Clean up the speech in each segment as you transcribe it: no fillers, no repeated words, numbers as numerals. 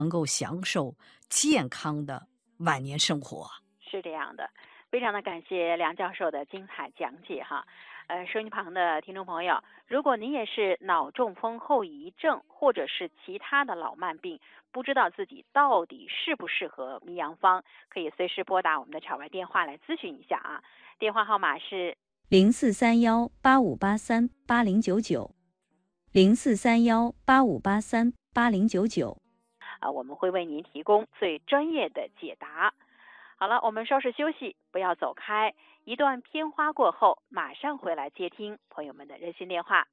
能够享受健康的晚年生活。 是这样的，非常的感谢梁教授的精彩讲解哈。收音旁的听众朋友，如果您也是脑中风后遗症或者是其他的老慢病，不知道自己到底适不适合迷阳方，可以随时拨打我们的场外电话来咨询一下啊。电话号码是 043185838090，043185838090。 我们会为您提供最专业的解答。好了，我们稍事休息，不要走开。一段片花过后，马上回来接听朋友们的热线电话。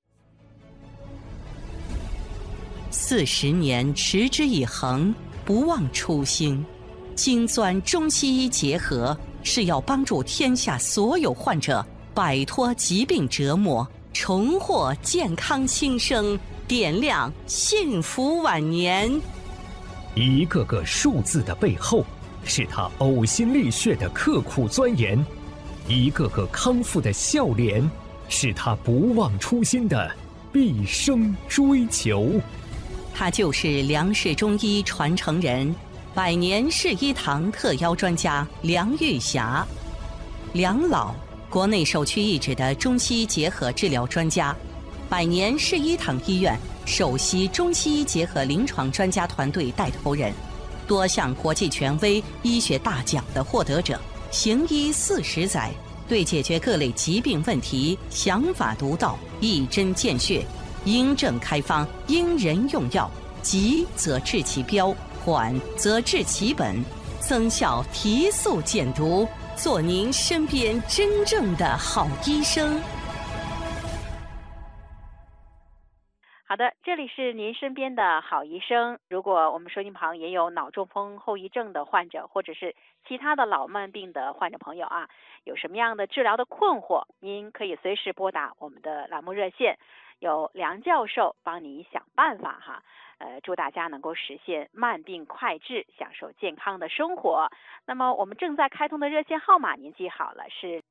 40年持之以恒，不忘初心。精钻中西医结合，是要帮助天下所有患者摆脱疾病折磨，重获健康新生，点亮幸福晚年。 一个个数字的背后，是他呕心沥血的刻苦钻研；一个个康复的笑脸，是他不忘初心的毕生追求。 他就是梁氏中医传承人，百年世医堂特邀专家梁玉霞。梁老，国内首屈一指的中西医结合治疗专家，百年世医堂医院首席中西医结合临床专家团队带头人，多项国际权威医学大奖的获得者，行医40载，对解决各类疾病问题想法独到，一针见血，因症开方，因人用药，急则治其标，缓则治其本，增效提速减毒，做您身边真正的好医生。 好的，这里是您身边的好医生。如果我们收音旁也有脑中风后遗症的患者，或者是其他的老慢病的患者朋友啊，有什么样的治疗的困惑，您可以随时拨打我们的栏目热线，有梁教授帮你想办法哈。祝大家能够实现慢病快治，享受健康的生活。那么我们正在开通的热线号码您记好了，是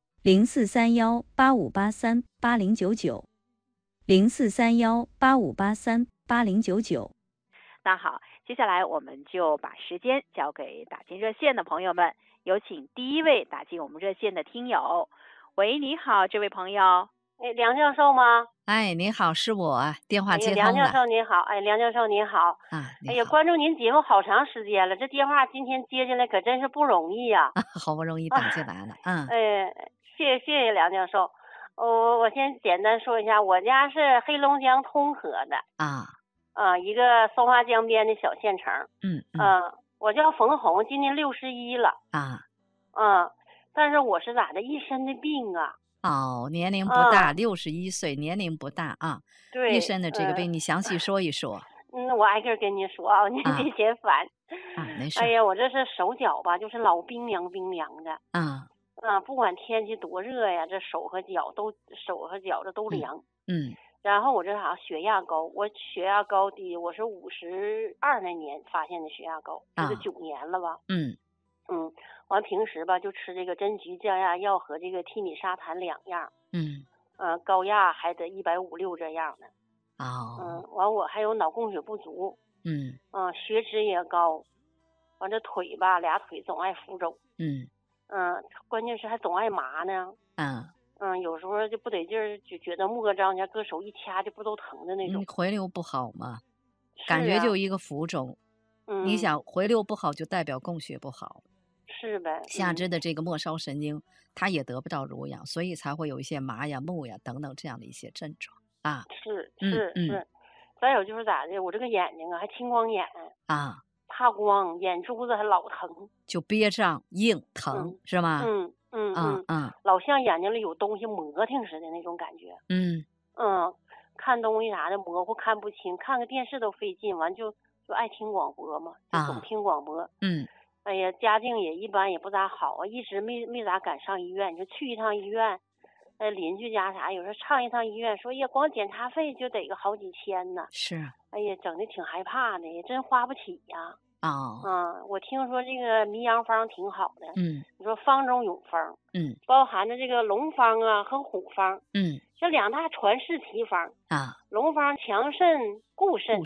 043185838090，043185838090。 那好，接下来我们就把时间交给打进热线的朋友们，有请第一位打进我们热线的听友。喂，你好，这位朋友。 梁教授吗？ 您好，是我，电话接通了。 梁教授您好，梁教授您好。 你好。 关注您节目好长时间了，这电话今天接进来可真是不容易呀。 好不容易打进来了。 谢谢梁教授。我先简单说一下，我家是黑龙江通河的。一个松花江边的小县城。我叫冯红，今年61了。但是我是咋的，一身的病啊。 年龄不大，61岁，年龄不大啊。 对， 一身的这个病，你详细说一说。 我挨个跟你说啊，您别嫌烦。 没事。 哎呀，我这是手脚吧，就是老冰凉冰凉的。不管天气多热呀，这手和脚这都凉。然后我这血压高，我血压高低，我是52那年发现的血压高，这个9年了吧。完平时吧就吃这个针菊降压药和这个替米沙坦2样。高压还得150、160这样的。完我还有脑供血不足。血脂也高。完这腿吧，俩腿总爱浮肿。关键是还总爱麻呢。有时候就不得劲儿，就觉得木张家搁手一掐就不都疼的那种。 回流不好嘛，感觉就一个浮肿。你想回流不好，就代表供血不好。 是呗。 下肢的这个末梢神经，它也得不到濡养，所以才会有一些麻呀、木呀等等这样的一些症状啊。 是。再有就是咋的，我这个眼睛还青光眼怕光，眼珠子还老疼， 就憋胀、硬疼，是吗？ 老像眼睛里有东西磨挺似的那种感觉。看东西啥的模糊，看不清，看个电视都费劲，完就爱听广播嘛，就总听广播。哎呀，家境也一般，也不咋好啊，一直没咋敢上医院。你说去一趟医院，邻居家啥，有时候上一趟医院，说呀，光检查费就得个好几千呢。 是。 哎呀，整的挺害怕的，也真花不起呀。我听说这个迷阳方挺好的。你说方中有方。包含着这个龙方啊和虎方。这2大传世奇方。龙方强肾固肾。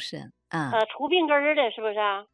嗯。 除病根儿的，是不是啊？